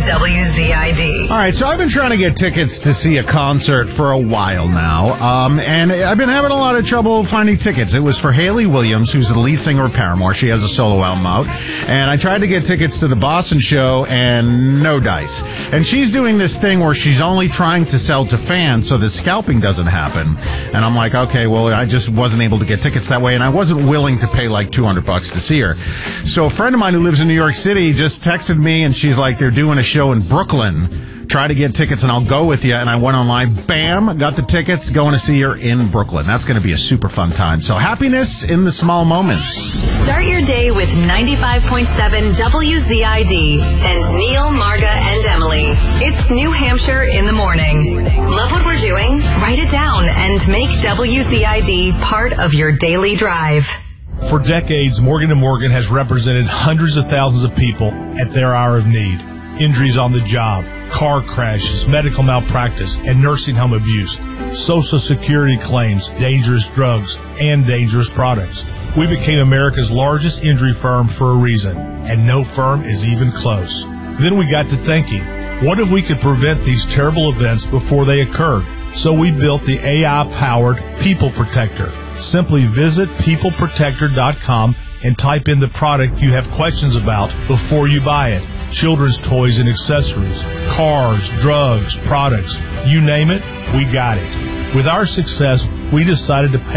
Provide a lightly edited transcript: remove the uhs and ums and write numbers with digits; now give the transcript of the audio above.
WZID. All right, so I've been trying to get tickets to see a concert for a while now, and I've been having a lot of trouble finding tickets. It was for Hayley Williams, who's the lead singer of Paramore. She has a solo album out, and I tried to get tickets to the Boston show, and no dice. And she's doing this thing where she's only trying to sell to fans so that scalping doesn't happen. And I'm like, okay, well, I just wasn't able to get tickets that way, and I wasn't willing to pay like $200 to see her. So a friend of mine who lives in New York City just texted me, and she's like, they're doing a show in Brooklyn. Try to get tickets, and I'll go with you. And I went online, bam, got the tickets, going to see her in Brooklyn. That's going to be a super fun time. So happiness in the small moments. Start your day with 95.7 WZID and Neil, Marga, and Emily. It's New Hampshire in the morning. Love what we're doing? Write it down and make WZID part of your daily drive. For decades, Morgan & Morgan has represented hundreds of thousands of people at their hour of need. Injuries on the job, car crashes, medical malpractice, and nursing home abuse, Social Security claims, dangerous drugs, and dangerous products. We became America's largest injury firm for a reason, and no firm is even close. Then we got to thinking, what if we could prevent these terrible events before they occurred? So we built the AI-powered People Protector. Simply visit peopleprotector.com and type in the product you have questions about before you buy it. Children's toys and accessories, cars, drugs, products, you name it, we got it. With our success, we decided to pay